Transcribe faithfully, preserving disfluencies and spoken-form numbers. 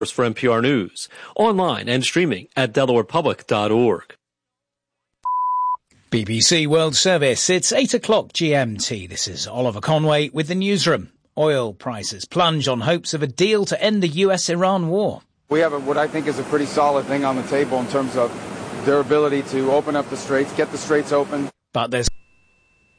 For N P R News, online and streaming at delaware public dot org. B B C World Service, it's eight o'clock G M T. This is Oliver Conway with the newsroom. Oil prices plunge on hopes of a deal to end the U S Iran war. We have a, what I think is a pretty solid thing on the table in terms of their ability to open up the straits, get the straits open. But there's